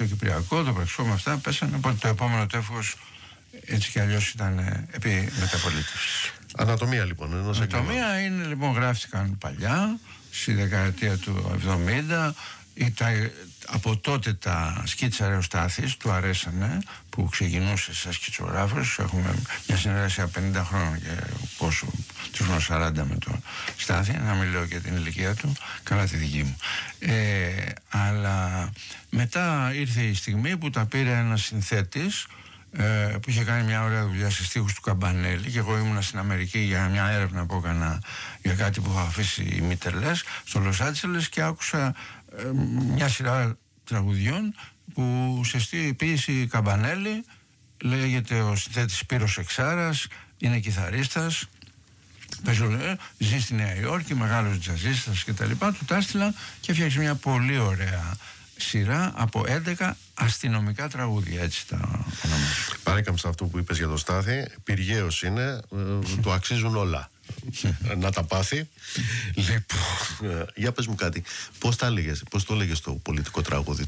στο Κυπριακό, το Πραξικό, με αυτά πέσανε. Οπότε το επόμενο τεύχος έτσι κι αλλιώς ήταν επί μεταπολίτευσης. Ανατομία λοιπόν ενός εγκλήματος. Ανατομία είναι λοιπόν, γράφτηκαν παλιά, στη δεκαετία του 70. Από τότε τα σκίτσα Ρεοστάθης του αρέσανε, που ξεκινούσε σαν σκητσογράφος. Έχουμε μια συνεργασία 50 χρόνων και πόσο, τους 40 με τον Στάθη, να μην λέω και την ηλικία του, καλά τη δική μου. Αλλά μετά ήρθε η στιγμή που τα πήρε ένας συνθέτης που είχε κάνει μια ωραία δουλειά σε στίχους του Καμπανέλη, και εγώ ήμουνα στην Αμερική για μια έρευνα που έκανα για κάτι που είχα αφήσει οι Μίτερλες στο Λος Άντζελες, και άκουσα μια σειρά τραγουδιών που σε ποίηση Καμπανέλη. Λέγεται ο συνθέτης Σπύρος Εξάρας, είναι κιθαρίστας, ζει στη Νέα Υόρκη, μεγάλος τζαζίστας κτλ. Του τα έστειλα και έφτιαξε μια πολύ ωραία σειρά από 11 αστυνομικά τραγούδια, έτσι τα ονομάζω. Παρέκαμψα αυτό που είπες για το Στάθη. Πυργαίος είναι, το αξίζουν όλα. Να τα πάθει. Λοιπόν, για πες μου κάτι. Πώς το έλεγες το πολιτικό τραγούδι,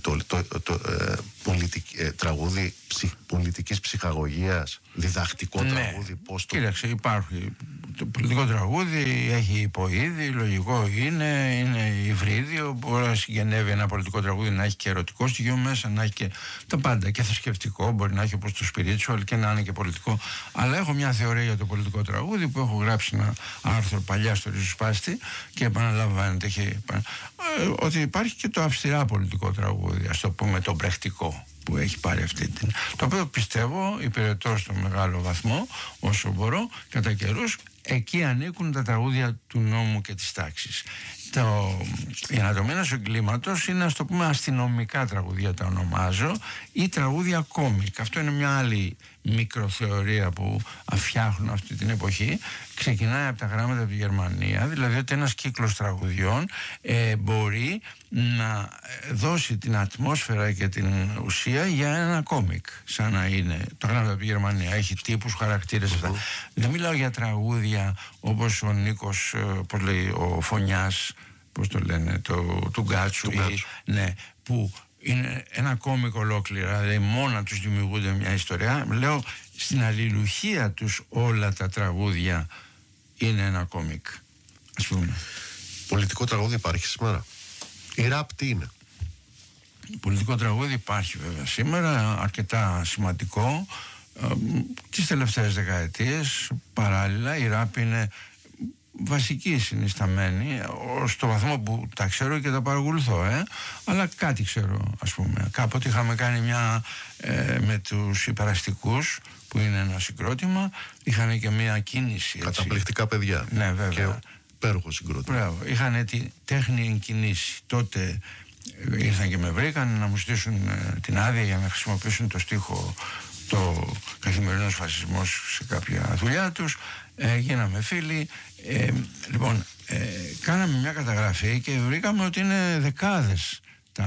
τραγούδι πολιτικής ψυχαγωγίας, διδακτικό τραγούδι, πώς το... Κοίταξε, υπάρχει το πολιτικό τραγούδι, έχει υποείδη, λογικό είναι υβρίδιο, μπορεί να συγγενεύει ένα πολιτικό τραγούδι, να έχει και ερωτικό στοιχείο μέσα, να έχει και τα πάντα, και θρησκευτικό, μπορεί να έχει όπως το spiritual και να είναι και πολιτικό. Αλλά έχω μια θεωρία για το πολιτικό τραγούδι που έχω γράψει ένα άρθρο παλιά στο Ριζοσπάστη, και επαναλαμβάνεται ότι υπάρχει και το αυστηρά πολιτικό τραγούδι, ας το πούμε το μπρεχτικό, που έχει πάρει αυτή την... Το οποίο πιστεύω υπηρετώ στο μεγάλο βαθμό, όσο μπορώ, κατά καιρούς. Εκεί ανήκουν τα τραγούδια του νόμου και της τάξης. Η ανατομία ενός εγκλήματος είναι, ας το πούμε, αστυνομικά τραγούδια, τα ονομάζω, ή τραγούδια κόμικ. Αυτό είναι μια άλλη μικροθεωρία που φτιάχνουν αυτή την εποχή. Ξεκινάει από τα γράμματα από τη Γερμανία, δηλαδή ότι ένας κύκλος τραγουδιών μπορεί να δώσει την ατμόσφαιρα και την ουσία για ένα κόμικ, σαν να είναι τα γράμματα από τη Γερμανία. Έχει τύπους, χαρακτήρες, αυτά. Δεν μιλάω για τραγούδια όπως ο Νίκος, πώς λέει, ο Φωνιάς, πώς το λένε, του Γκάτσου, ναι, που είναι ένα κόμικ ολόκληρα, δηλαδή μόνα τους δημιουργούνται μια ιστορία. Λέω, στην αλληλουχία τους όλα τα τραγούδια είναι ένα κόμικ, ας πούμε. Πολιτικό τραγούδι υπάρχει σήμερα? Η ραπ τι είναι? Πολιτικό τραγούδι υπάρχει βέβαια σήμερα, αρκετά σημαντικό. Τις τελευταίες δεκαετίες παράλληλα η ραπ είναι βασική συνισταμένη, στο βαθμό που τα ξέρω και τα παρακολουθώ, αλλά κάτι ξέρω, ας πούμε. Κάποτε είχαμε κάνει μια με τους υπεραστικούς, που είναι ένα συγκρότημα, είχαν και μια κίνηση, έτσι. Καταπληκτικά παιδιά. Ναι, βέβαια. Και υπέροχο συγκρότημα. Μπράβο. Είχαν τη τέχνη εν κινήσει. Τότε ήρθαν και με βρήκαν να μου στήσουν την άδεια για να χρησιμοποιήσουν το στίχο «Το καθημερινός φασισμός» σε κάποια δουλειά τους. Γίναμε φίλοι. Λοιπόν, κάναμε μια καταγραφή και βρήκαμε ότι είναι δεκάδες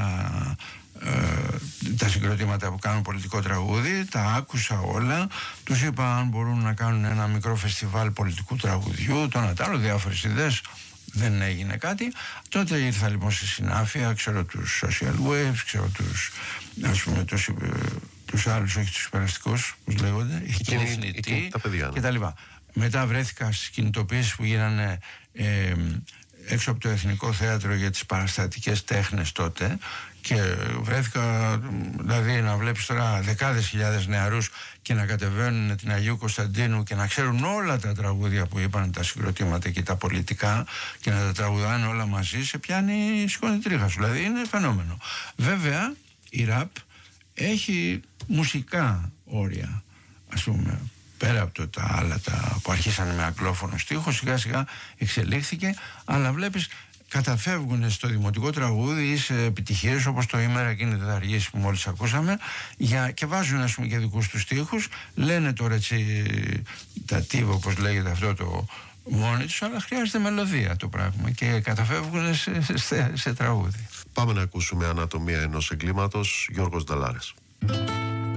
τα συγκροτήματα που κάνουν πολιτικό τραγούδι. Τα άκουσα όλα. Τους είπα αν μπορούν να κάνουν ένα μικρό φεστιβάλ πολιτικού τραγουδιού, το να τα άλλο, διάφορες ιδέες. Δεν έγινε κάτι. Τότε ήρθα λοιπόν στη συνάφεια, ξέρω τους Social Waves, ξέρω τους, ας πούμε, τους άλλους, όχι τους υπεραστικούς, πώς λέγονται, οι κινητοί και τα λοιπά. Μετά βρέθηκα στις κινητοποιήσεις που γίνανε έξω από το Εθνικό Θέατρο για τις παραστατικές τέχνες τότε, και βρέθηκα δηλαδή να βλέπεις τώρα δεκάδες χιλιάδες νεαρούς και να κατεβαίνουν την Αγίου Κωνσταντίνου και να ξέρουν όλα τα τραγούδια που είπαν τα συγκροτήματα και τα πολιτικά και να τα τραγουδάνε όλα μαζί, σε πιάνει, σηκώνει τρίχα σου, δηλαδή είναι φαινόμενο. Βέβαια η ραπ έχει μουσικά όρια, ας πούμε, πέρα από τα άλλα που αρχίσανε με αγγλόφωνο στίχο, σιγά σιγά εξελίχθηκε, αλλά βλέπεις καταφεύγουν στο δημοτικό τραγούδι ή σε επιτυχίες όπως το «Ημέρα εκείνη δεν θα αργήσει» που μόλις ακούσαμε, και βάζουν, ας πούμε, και δικούς τους στίχους, λένε τώρα έτσι τα τύβο, όπως λέγεται αυτό το μόνοι τους, αλλά χρειάζεται μελωδία το πράγμα και καταφεύγουν σε τραγούδι. Πάμε να ακούσουμε «Ανατομία ενός εγκλήματος», Γιώργος Νταλάρες.